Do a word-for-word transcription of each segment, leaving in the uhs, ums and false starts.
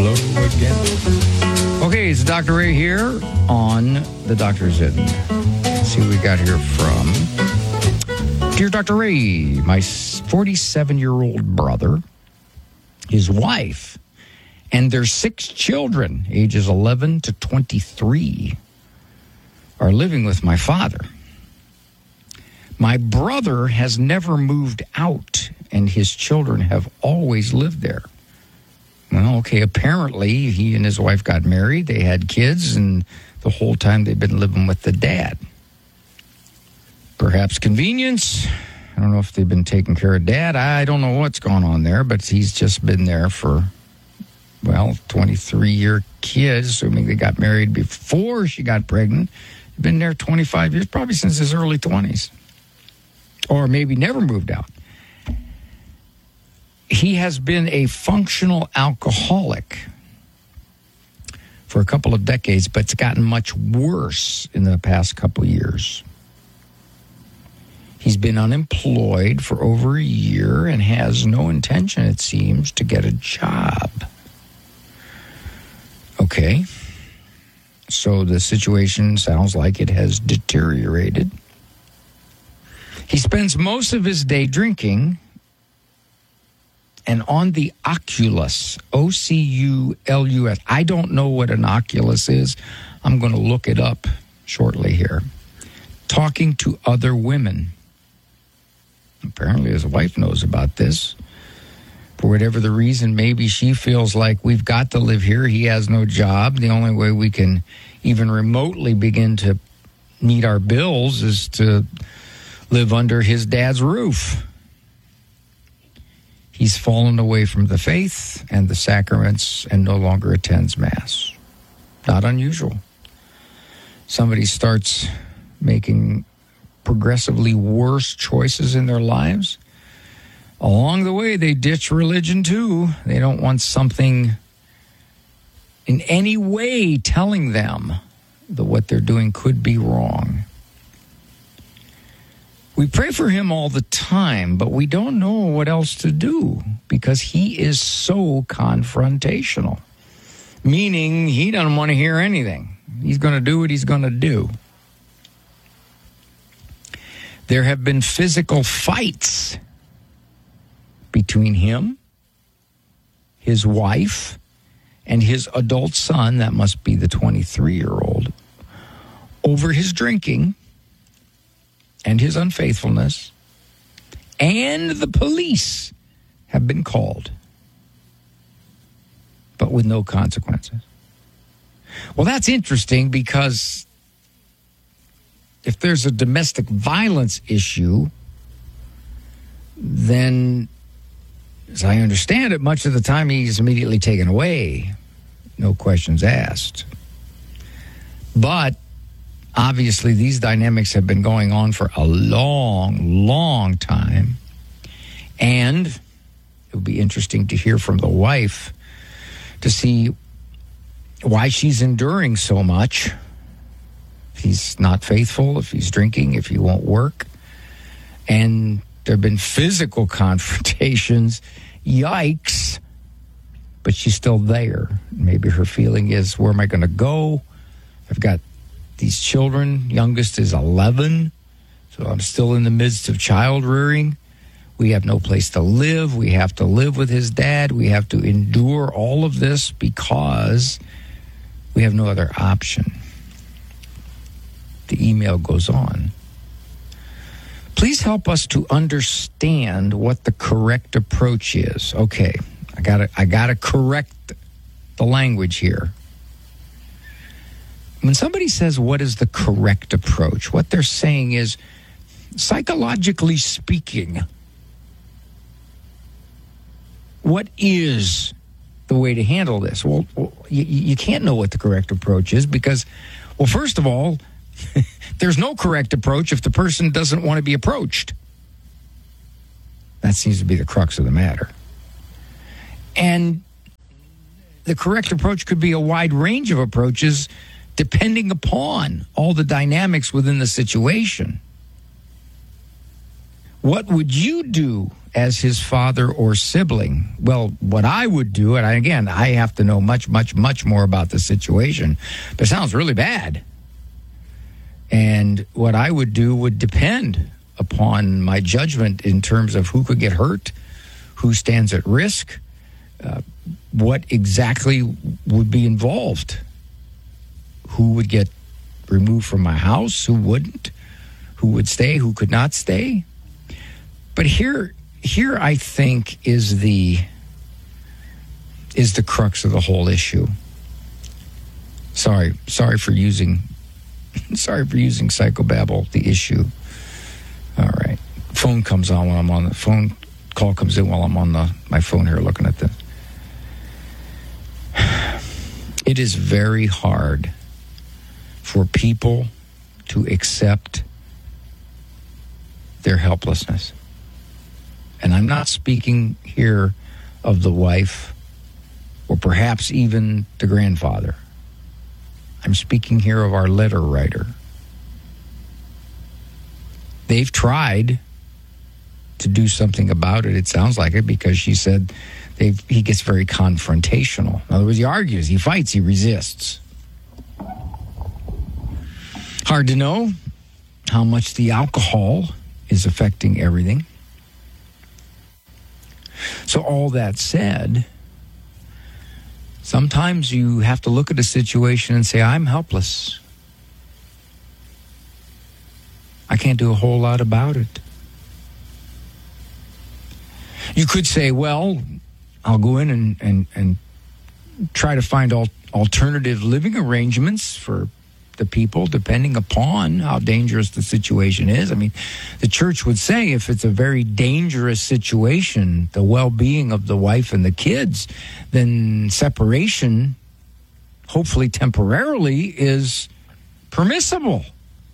Hello again. Okay, it's Doctor Ray here on the Doctor's Inn. Let's see what we got here from Dear Doctor Ray, my forty-seven-year-old brother, his wife, and their six children, ages eleven to twenty-three, are living with my father. My brother has never moved out, and his children have always lived there. Well, okay, apparently he and his wife got married, they had kids, and the whole time they've been living with the dad. Perhaps convenience. I don't know if they've been taking care of dad. I don't know what's going on there, but he's just been there for, well, twenty-three-year kids, assuming they got married before she got pregnant. Been there twenty-five years, probably since his early twenties. Or maybe never moved out. He has been a functional alcoholic for a couple of decades, but it's gotten much worse in the past couple of years. He's been unemployed for over a year and has no intention, it seems, to get a job. Okay. So the situation sounds like it has deteriorated. He spends most of his day drinking and on the Oculus, O C U L U S. I don't know what an Oculus is. I'm going to look it up shortly here. Talking to other women. Apparently his wife knows about this. For whatever the reason, maybe she feels like we've got to live here. He has no job. The only way we can even remotely begin to meet our bills is to live under his dad's roof. He's fallen away from the faith and the sacraments and no longer attends Mass. Not unusual. Somebody starts making progressively worse choices in their lives. Along the way, they ditch religion too. They don't want something in any way telling them that what they're doing could be wrong. We pray for him all the time, but we don't know what else to do because he is so confrontational, meaning he doesn't want to hear anything. He's going to do what he's going to do. There have been physical fights between him, his wife, and his adult son, that must be the twenty-three-year-old, over his drinking and his unfaithfulness, and the police have been called, but with no consequences. Well, that's interesting because if there's a domestic violence issue, then, as I understand it, much of the time he's immediately taken away. No questions asked. But obviously these dynamics have been going on for a long, long time. And it would be interesting to hear from the wife to see why she's enduring so much. If he's not faithful, if he's drinking, if he won't work. And there have been physical confrontations. Yikes. But she's still there. Maybe her feeling is, where am I going to go? I've got these children. Youngest is eleven. So I'm still in the midst of child rearing. We have no place to live. We have to live with his dad. We have to endure all of this because we have no other option. The email goes on. Please help us to understand what the correct approach is. Okay, I gotta, I gotta correct the language here. When somebody says, what is the correct approach? What they're saying is, psychologically speaking, what is the way to handle this? Well, you, you can't know what the correct approach is because, well, first of all, there's no correct approach if the person doesn't want to be approached. That seems to be the crux of the matter. And the correct approach could be a wide range of approaches depending upon all the dynamics within the situation. What would you do as his father or sibling. Well, what I would do, and I, again, I have to know much, much, much more about the situation, but it sounds really bad. And what I would do would depend upon my judgment in terms of who could get hurt, who stands at risk, uh, what exactly would be involved, who would get removed from my house, who wouldn't, who would stay, who could not stay. But here, here I think is the is the crux of the whole issue. Sorry, sorry for using, sorry for using psychobabble. The issue. All right, phone comes on while I'm on the phone. Call comes in while I'm on the my phone here looking at this. It is very hard for people to accept their helplessness. And I'm not speaking here of the wife or perhaps even the grandfather. I'm speaking here of our letter writer. They've tried to do something about it, it sounds like it, because she said they've, he gets very confrontational. In other words, he argues, he fights, he resists. Hard to know how much the alcohol is affecting everything. So all that said, sometimes you have to look at a situation and say, I'm helpless. I can't do a whole lot about it. You could say, well, I'll go in and, and, and try to find al- alternative living arrangements for the people, depending upon how dangerous the situation is. I mean, the church would say if it's a very dangerous situation, the well-being of the wife and the kids, then separation, hopefully temporarily, is permissible.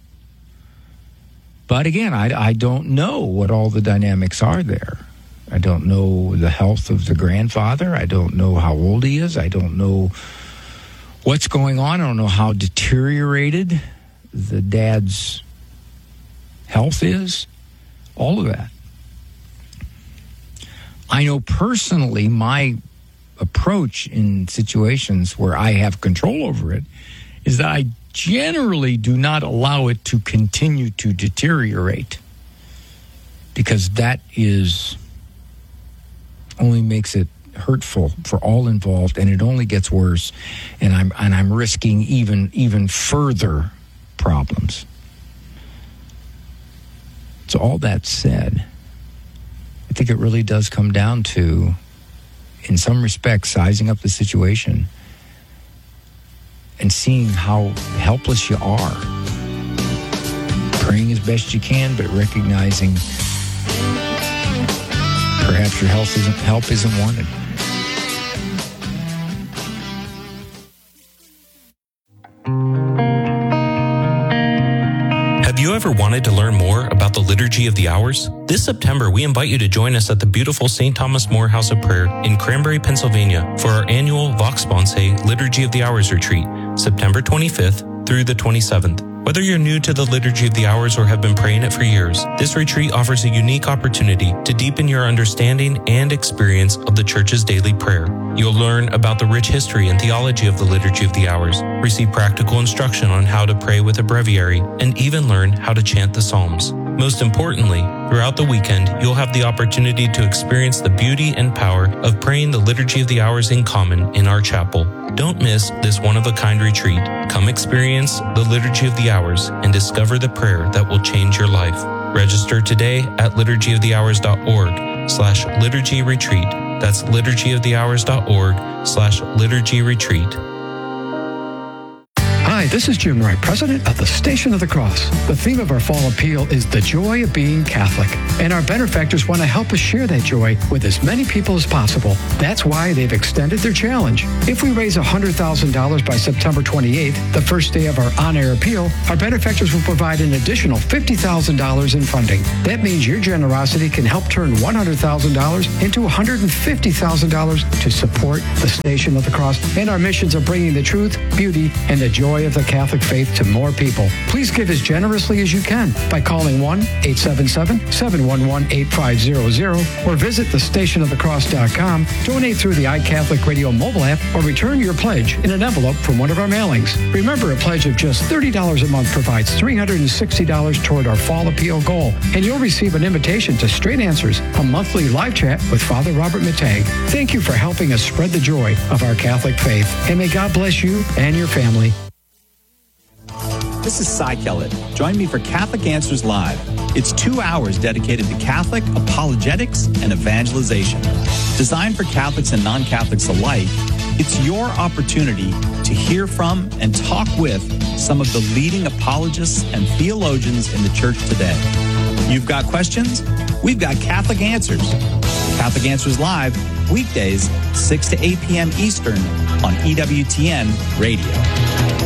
But again, I, I don't know what all the dynamics are there. I don't know the health of the grandfather. I don't know how old he is. I don't know what's going on. I don't know how deteriorated the dad's health is. All of that. I know personally my approach in situations where I have control over it is that I generally do not allow it to continue to deteriorate, because that is only makes it hurtful for all involved, and it only gets worse, and I'm and I'm risking even even further problems. So all that said, I think it really does come down to, in some respects, sizing up the situation and seeing how helpless you are. Praying as best you can, but recognizing perhaps your health isn't, help isn't wanted. Have you ever wanted to learn more about the Liturgy of the Hours? This September, we invite you to join us at the beautiful Saint Thomas More House of Prayer in Cranberry, Pennsylvania for our annual Vox Sponsae Liturgy of the Hours retreat, September twenty-fifth through the twenty-seventh. Whether you're new to the Liturgy of the Hours or have been praying it for years, this retreat offers a unique opportunity to deepen your understanding and experience of the Church's daily prayer. You'll learn about the rich history and theology of the Liturgy of the Hours, receive practical instruction on how to pray with a breviary, and even learn how to chant the Psalms. Most importantly, throughout the weekend, you'll have the opportunity to experience the beauty and power of praying the Liturgy of the Hours in common in our chapel. Don't miss this one-of-a-kind retreat. Come experience the Liturgy of the Hours and discover the prayer that will change your life. Register today at liturgy of the hours dot org slash liturgy retreat. That's liturgy of the hours dot org slash liturgy retreat. Hi, this is Jim Wright, president of the Station of the Cross. The theme of our fall appeal is the joy of being Catholic, and our benefactors want to help us share that joy with as many people as possible. That's why they've extended their challenge. If we raise one hundred thousand dollars by September twenty-eighth, the first day of our on-air appeal, our benefactors will provide an additional fifty thousand dollars in funding. That means your generosity can help turn one hundred thousand dollars into one hundred fifty thousand dollars to support the Station of the Cross and our missions of bringing the truth, beauty, and the joy of the Catholic faith to more people. Please give as generously as you can by calling one eight seven seven, seven one one, eight five zero zero or visit the station of the cross dot com, donate through the iCatholic Radio mobile app, or return your pledge in an envelope from one of our mailings. Remember, a pledge of just thirty dollars a month provides three hundred sixty dollars toward our Fall Appeal goal, and you'll receive an invitation to Straight Answers, a monthly live chat with Father Robert Matag. Thank you for helping us spread the joy of our Catholic faith, and may God bless you and your family. This is Cy Kellett. Join me for Catholic Answers Live. It's two hours dedicated to Catholic apologetics and evangelization. Designed for Catholics and non-Catholics alike, it's your opportunity to hear from and talk with some of the leading apologists and theologians in the church today. You've got questions? We've got Catholic Answers. Catholic Answers Live, weekdays, six to eight p.m. Eastern on E W T N Radio.